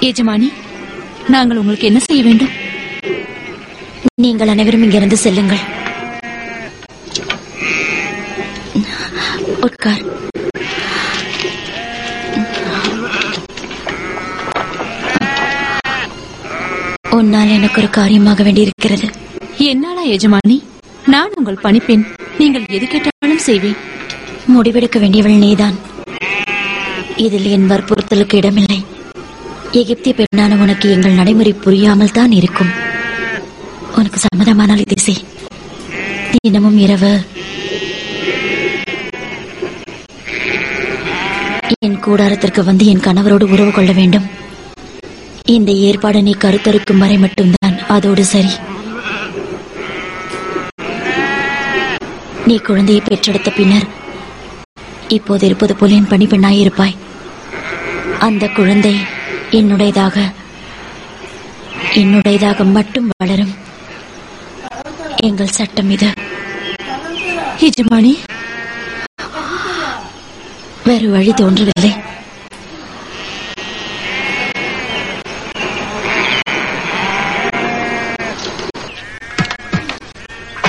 எஜமானி, நாங்கள் உங்களுக்கு என்ன செய்ய வேண்டும்? நீங்கள் அனைவரும் இங்கிருந்து செல்லுங்கள். உட்கார். உன்னால் எனக்கு ஒரு காரியமாக வேண்டியிருக்கிறது. என்னாலா எஜமானி? நான் உங்கள் பணிப்பெண். நீங்கள் எது கேட்டாலும் செய்வேன். முடிவெடுக்க வேண்டியவள் நீதான். இதில் என் வற்புறுத்தலுக்கு இடமில்லை. எகிப்திய பெண்ணான உனக்கு எங்கள் நடைமுறை புரியாமல் தான் இருக்கும். உனக்கு சம்மதமானால் இதை செய். தினமும் இரவு என் கூடாரத்திற்கு வந்து என் கணவரோடு உறவு கொள்ள வேண்டும். இந்த ஏற்பாடு நீ கருத்தரிக்கும் வரை மட்டும்தான். அதோடு சரி. நீ குழந்தையை பெற்றெடுத்த பின்னர் இப்போது இருப்பது போல என் பணிப்பெண்ணாய் இருப்பாய். அந்த குழந்தை என்னுடையதாக மட்டும் வளரும். எங்கள் சட்டம் இது. எஜமானி, வேறு வழி தோன்றவில்லை.